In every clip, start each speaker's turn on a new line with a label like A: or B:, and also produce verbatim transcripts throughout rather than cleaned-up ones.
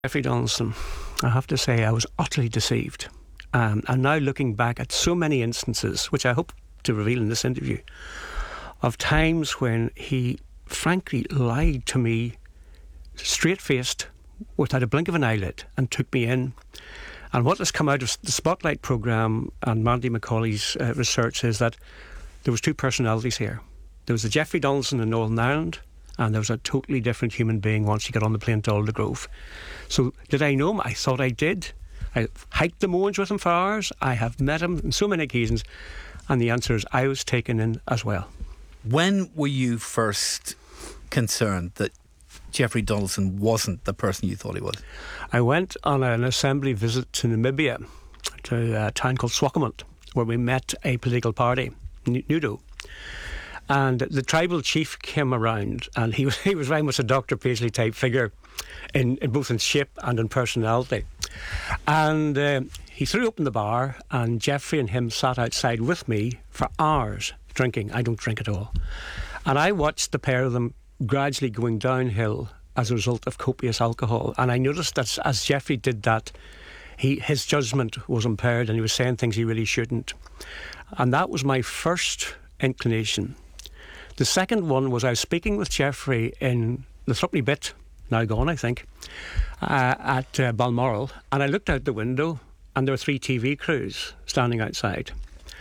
A: Jeffrey Donaldson, I have to say I was utterly deceived. Um, and now looking back at so many instances, which I hope to reveal in this interview, of times when he frankly lied to me straight-faced without a blink of an eyelid and took me in. And what has come out of the Spotlight programme and Mandy Macaulay's uh, research is that there was two personalities here. There was the Jeffrey Donaldson in Northern Ireland, and there was a totally different human being once you got on the plane to Aldergrove. So did I know him? I thought I did. I hiked the Moans with him for hours. I have met him on so many occasions. And the answer is I was taken in as well.
B: When were you first concerned that Jeffrey Donaldson wasn't the person you thought he was?
A: I went on an assembly visit to Namibia, to a town called Swakopmund, where we met a political party, NUDO. And the tribal chief came around, and he was he was very much a Doctor Paisley type figure, in, in both in shape and in personality. And uh, he threw open the bar, and Jeffrey and him sat outside with me for hours drinking. I don't drink at all. And I watched the pair of them gradually going downhill as a result of copious alcohol. And I noticed that as Jeffrey did that, he his judgment was impaired, and he was saying things he really shouldn't. And that was my first inclination. The second one was I was speaking with Jeffrey in the Threepenny Bit, now gone I think, uh, at uh, Balmoral, and I looked out the window and there were three T V crews standing outside.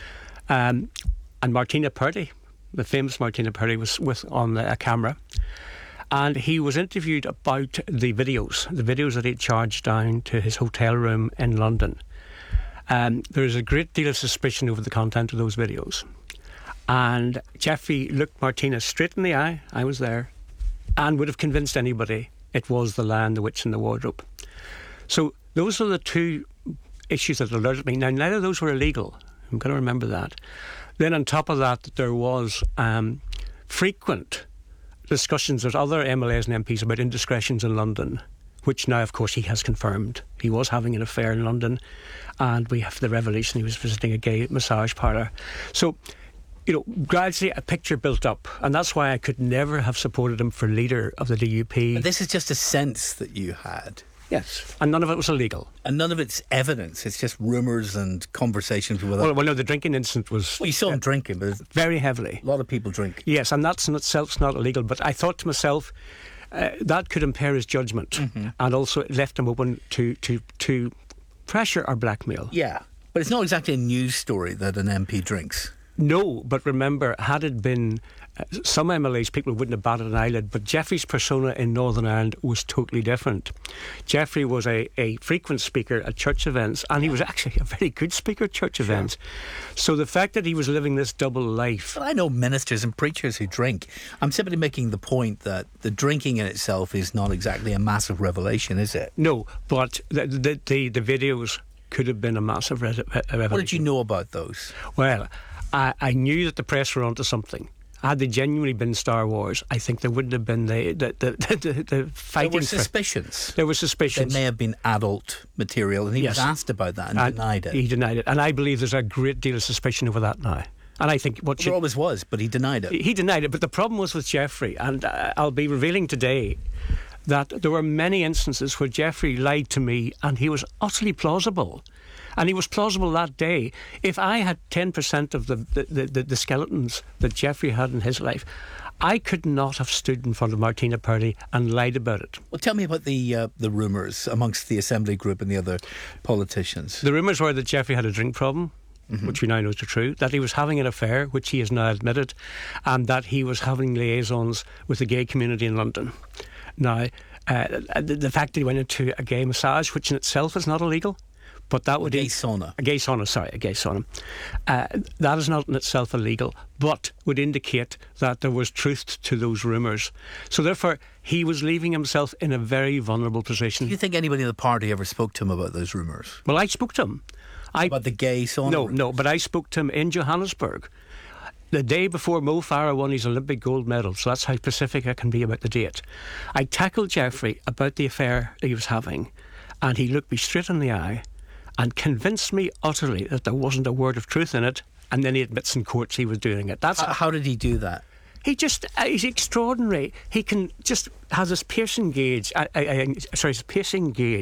A: Um, and Martina Purdy, the famous Martina Purdy, was with on a camera, and he was interviewed about the videos, the videos that he'd charged down to his hotel room in London. Um, there is a great deal of suspicion over the content of those videos. And Jeffrey looked Martina straight in the eye, I was there, and would have convinced anybody it was The Lion, the Witch and the Wardrobe. So those are the two issues that alerted me. Now, neither of those were illegal. I'm going to remember that. Then on top of that, there was um, frequent discussions with other M L As and M Ps about indiscretions in London, which now, of course, he has confirmed. He was having an affair in London, and we have the revelation he was visiting a gay massage parlour. So, you know, gradually a picture built up, and that's why I could never have supported him for leader of the D U P.
B: But this is just a sense that you had.
A: Yes, and none of it was illegal.
B: And none of it's evidence, it's just rumours and conversations with...
A: Well, well, no, the drinking incident was...
B: Well, you saw him uh, drinking, but...
A: Very heavily.
B: A lot of people drink.
A: Yes, and that's in itself not illegal, but I thought to myself, uh, that could impair his judgment, mm-hmm. and also it left him open to, to, to pressure or blackmail.
B: Yeah, but it's not exactly a news story that an M P drinks.
A: No, but remember, had it been uh, some M L As, people wouldn't have batted an eyelid, but Jeffrey's persona in Northern Ireland was totally different. Jeffrey was a, a frequent speaker at church events, and he was actually a very good speaker at church sure. events. So the fact that he was living this double life...
B: But I know ministers and preachers who drink. I'm simply making the point that the drinking in itself is not exactly a massive revelation, is it?
A: No, but the, the, the, the videos could have been a massive re- revelation.
B: What did you know about those?
A: Well... I, I knew that the press were onto something. Had they genuinely been Star Wars, I think there wouldn't have been the the, the, the, the fighting.
B: There were suspicions.
A: There were suspicions.
B: There may have been adult material, and he yes. was asked about that and, and denied it.
A: He denied it, and I believe there's a great deal of suspicion over that now. And I think what
B: well, there always was, but he denied it.
A: He denied it, but the problem was with Jeffrey, and uh, I'll be revealing today that there were many instances where Jeffrey lied to me, and he was utterly plausible. And he was plausible that day. If I had ten percent of the, the, the, the skeletons that Jeffrey had in his life, I could not have stood in front of Martina Purdy and lied about it.
B: Well, tell me about the uh, the rumours amongst the Assembly group and the other politicians.
A: The rumours were that Jeffrey had a drink problem, mm-hmm. which we now know to be true, that he was having an affair, which he has now admitted, and that he was having liaisons with the gay community in London. Now, uh, the, the fact that he went into a gay massage, which in itself is not illegal, but that would...
B: A gay sauna.
A: A gay sauna, sorry, a gay sauna. Uh, that is not in itself illegal, but would indicate that there was truth to those rumours. So therefore, he was leaving himself in a very vulnerable position.
B: Do you think anybody in the party ever spoke to him about those rumours?
A: Well, I spoke to him. I,
B: about the gay sauna?
A: No, no, but I spoke to him in Johannesburg the day before Mo Farah won his Olympic gold medal, so that's how specific I can be about the date. I tackled Jeffrey about the affair he was having, and he looked me straight in the eye and convinced me utterly that there wasn't a word of truth in it, and then he admits in courts he was doing it. That's
B: how, how did he do that?
A: He just, uh, he's extraordinary. He can just, has this piercing gauge, uh, uh, uh, sorry, his piercing gaze